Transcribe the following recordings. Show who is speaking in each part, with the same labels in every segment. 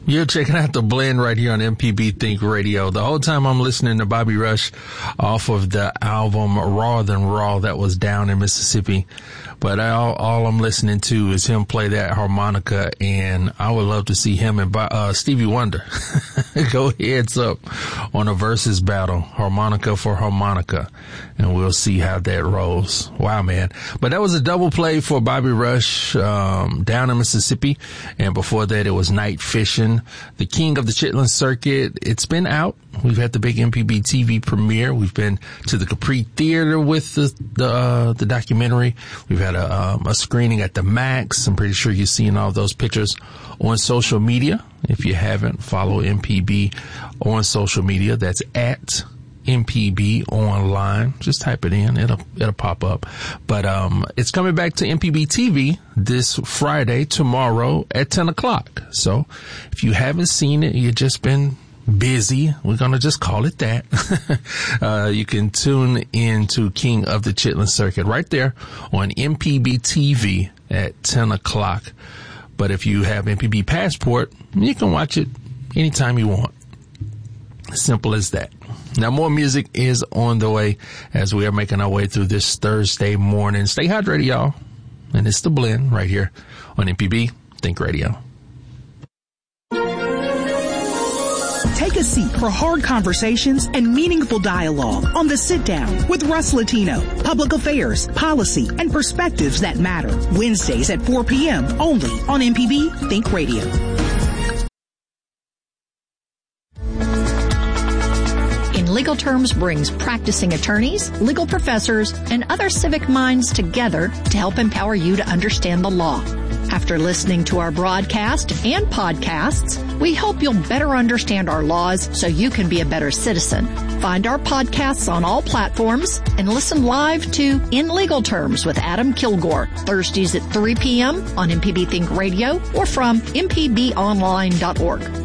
Speaker 1: You're checking out The Blend right here on MPB Think Radio. The whole time I'm listening to Bobby Rush off of the album Raw Than Raw that was down in Mississippi. But all I'm listening to is him play that harmonica, and I would love to see him and Stevie Wonder go heads up on a versus battle, harmonica for harmonica, and we'll see how that rolls. Wow, man. But that was a double play for Bobby Rush down in Mississippi, and before that it was Night Fishing, the King of the Chitlin Circuit. It's been out. We've had the big MPB TV premiere. We've been to the Capri Theater with the documentary. We've had a screening at the Max. I'm pretty sure you've seen all those pictures on social media. If you haven't, follow MPB on social media. That's at MPB online. Just type it in. It'll pop up. But it's coming back to MPB TV this Friday, tomorrow at 10 o'clock. So if you haven't seen it, you've just been busy. We're going to just call it that. You can tune in to King of the Chitlin Circuit right there on MPB TV at 10 o'clock. But if you have MPB Passport, you can watch it anytime you want. Simple as that. Now, more music is on the way as we are making our way through this Thursday morning. Stay hydrated, y'all. And it's The Blend right here on MPB Think Radio.
Speaker 2: Take a seat for hard conversations and meaningful dialogue on The Sit Down with Russ Latino. Public affairs, policy, and perspectives that matter. Wednesdays at 4 p.m. only on MPB Think Radio.
Speaker 3: Legal Terms brings practicing attorneys, legal professors, and other civic minds together to help empower you to understand the law. After listening to our broadcast and podcasts, we hope you'll better understand our laws so you can be a better citizen. Find our podcasts on all platforms and listen live to In Legal Terms with Adam Kilgore, Thursdays at 3 p.m. on MPB Think Radio or from mpbonline.org.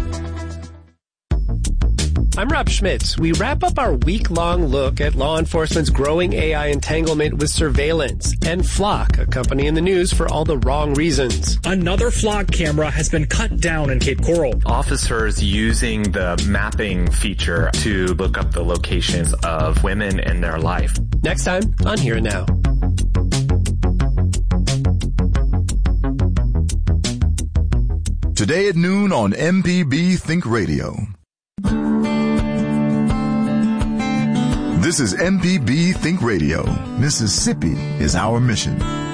Speaker 4: I'm Rob Schmitz. We wrap up our week-long look at law enforcement's growing AI entanglement with surveillance and Flock, a company in the news for all the wrong reasons.
Speaker 5: Another Flock camera has been cut down in Cape Coral.
Speaker 6: Officers using the mapping feature to look up the locations of women in their life.
Speaker 4: Next time on Here and Now.
Speaker 7: Today at noon on MPB Think Radio. This is MPB Think Radio. Mississippi is our mission.